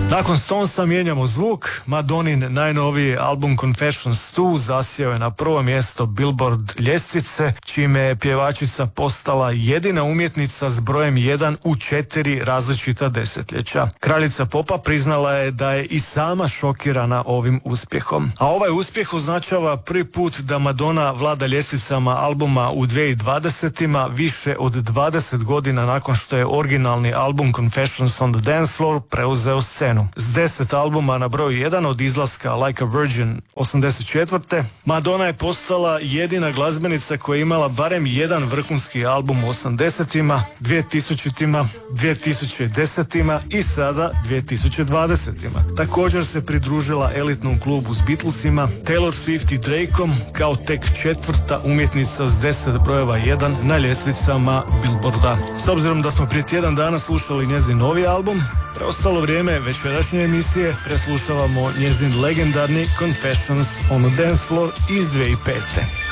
Nakon Stonesa mijenjamo zvuk. Madonin najnoviji album Confessions 2 zasjeo je na prvo mjesto Billboard ljestvice, čime je pjevačica postala jedina umjetnica s brojem 1 u 4 različita desetljeća. Kraljica popa priznala je da je i sama šokirana ovim uspjehom. A ovaj uspjeh označava prvi put da Madonna vlada ljestvicama albuma u 2020-ima više od 20 godina nakon što je originalni album Confessions on the Dance Floor preuzeo scenu. S 10 albuma na broju 1 od izlaska Like a Virgin 84. Madonna je postala jedina glazbenica koja je imala barem jedan vrhunski album u 80-ima, 2000-ima, 2010-ima i sada 2020-ima. Također se pridružila elitnom klubu s Beatlesima, Taylor Swift i Drakeom kao tek četvrta umjetnica s 10 brojeva 1 na ljestvicama Billboarda. S obzirom da smo prije tjedan dana slušali njezin novi album, preostalo vrijeme večerašnje emisije preslušavamo njezin legendarni Confessions on the Dance Floor iz 2005.